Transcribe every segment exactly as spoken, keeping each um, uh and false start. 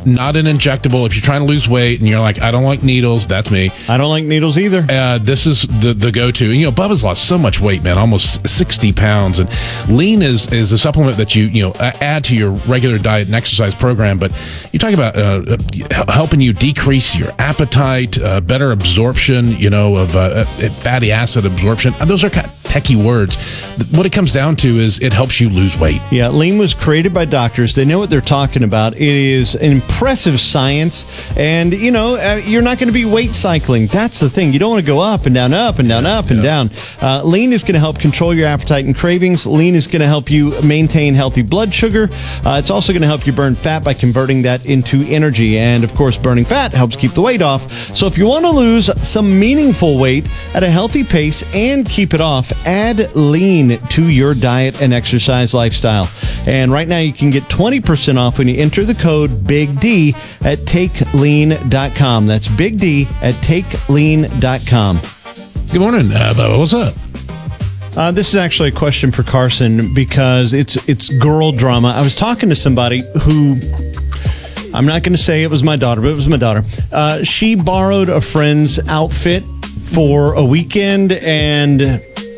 not an injectable. If you're trying to lose weight and you're like, I don't like needles, that's me. I don't like needles either. Uh, this is the, the go-to. And, you know, Bubba's lost so much weight, man, almost sixty pounds. And Lean is, is a supplement that you, you know, add to your regular diet and exercise program. But you talk about uh, helping you decrease your appetite, uh, better absorption, you know, of uh, fatty acid absorption. Those are kind of techie words. What it comes down to is it helps you lose weight. Yeah, Lean was created by doctors. They know what they're talking about. It is impressive science. And, you know, uh, you're not going to be weight cycling. That's the thing. You don't want to go up and down, up and down, up and yeah. down. Uh, Lean is going to help control your appetite and cravings. Lean is going to help you maintain healthy blood sugar. Uh, it's also going to help you burn fat by converting that into energy. And, of course, burning fat helps keep the weight off. So if you want to lose some meaningful weight at a healthy pace and keep it off, add Lean to your diet and exercise lifestyle. And right now you can get twenty percent off when you enter the code Big D at take lean dot com. That's Big D at take lean dot com. Good morning, uh, Bubba. What's up? Uh, this is actually a question for Carson because it's it's girl drama. I was talking to somebody who, I'm not going to say it was my daughter, but it was my daughter. Uh, she borrowed a friend's outfit for a weekend, and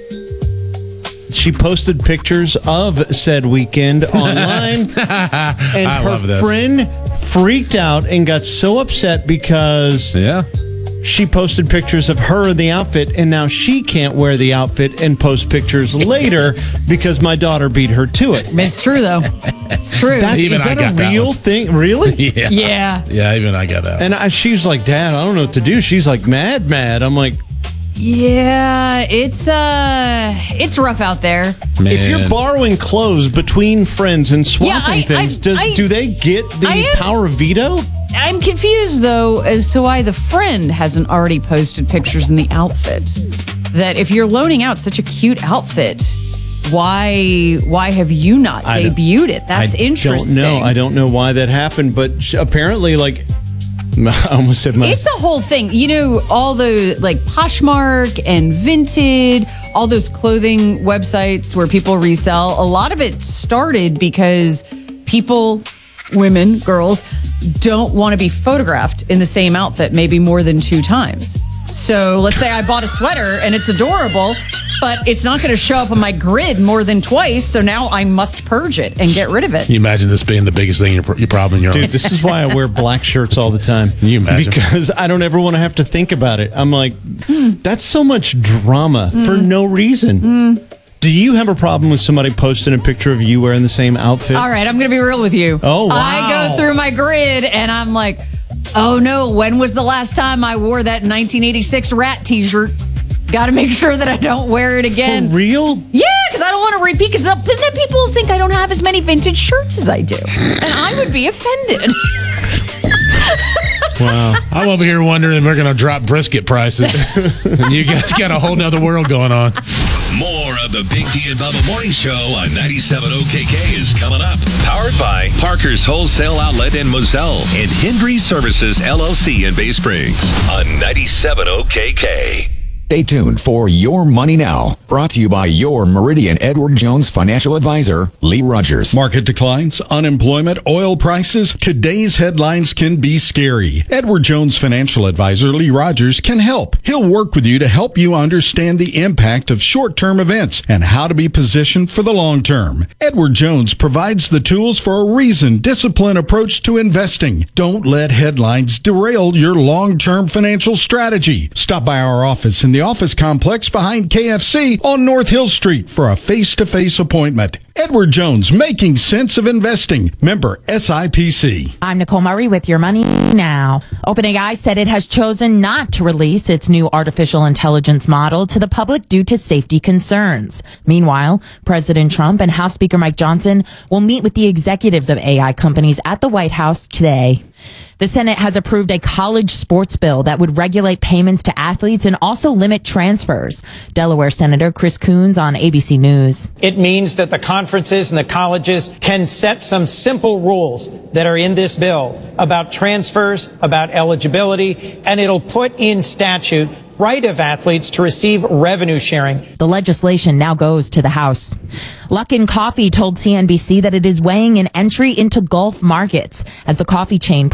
she posted pictures of said weekend online. And I her love this. friend freaked out and got so upset because Yeah. she posted pictures of her in the outfit, and now she can't wear the outfit and post pictures later because my daughter beat her to it. It's true, though. It's true. That, Even is I that got a that real one. thing? Really? Yeah. Yeah. Yeah, even I got that. And I, she was like, Dad, I don't know what to do. She's like, mad, mad. I'm like, Yeah, it's uh, it's rough out there. Man. if you're borrowing clothes between friends and swapping Yeah, I- things, I- does, I- do they get the I am- power of veto? I'm confused, though, as to why the friend hasn't already posted pictures in the outfit. That if you're loaning out such a cute outfit, why why have you not I don't- debuted it? That's I interesting. don't know. I don't know why that happened, but sh- apparently, like, I almost said my. It's a whole thing. You know, all the like Poshmark and Vinted, all those clothing websites where people resell, a lot of it started because people, women, girls, don't want to be photographed in the same outfit maybe more than two times. So let's say I bought a sweater and it's adorable, but it's not going to show up on my grid more than twice. So now I must purge it and get rid of it. Can you imagine this being the biggest thing, your, your problem in your Dude, life? this is why I wear black shirts all the time. Can you imagine? Because I don't ever want to have to think about it. I'm like, that's so much drama for no reason. Do you have a problem with somebody posting a picture of you wearing the same outfit? All right, I'm going to be real with you. Oh, wow. I go through my grid and I'm like, oh no, when was the last time I wore that nineteen eighty-six Rat t-shirt? Got to make sure that I don't wear it again. For real? Yeah, because I don't want to repeat, because then people will think I don't have as many vintage shirts as I do. And I would be offended. Wow. I'm over here wondering if we're going to drop brisket prices. And you guys got a whole nother world going on. More of the Big D and Bubba Morning Show on ninety-seven O K K is coming up. Powered by Parker's Wholesale Outlet in Moselle and Hendry Services L L C in Bay Springs on ninety-seven O K K. Stay tuned for Your Money Now, brought to you by your Meridian Edward Jones financial advisor, Lee Rogers. Market declines, unemployment, oil prices. Today's headlines can be scary. Edward Jones financial advisor, Lee Rogers, can help. He'll work with you to help you understand the impact of short-term events and how to be positioned for the long term. Edward Jones provides the tools for a reasoned, disciplined approach to investing. Don't let headlines derail your long-term financial strategy. Stop by our office in the office complex behind K F C on North Hill Street for a face-to-face appointment. Edward Jones, making sense of investing. Member S I P C. I'm Nicole Murray with Your Money Now. OpenAI said it has chosen not to release its new artificial intelligence model to the public due to safety concerns. Meanwhile, President Trump and House Speaker Mike Johnson will meet with the executives of A I companies at the White House today. The Senate has approved a college sports bill that would regulate payments to athletes and also limit transfers. Delaware Senator Chris Coons on A B C News. It means that the conferences and the colleges can set some simple rules that are in this bill about transfers, about eligibility, and it'll put in statute right of athletes to receive revenue sharing. The legislation now goes to the House. Luckin Coffee told C N B C that it is weighing an entry into Gulf markets as the coffee chain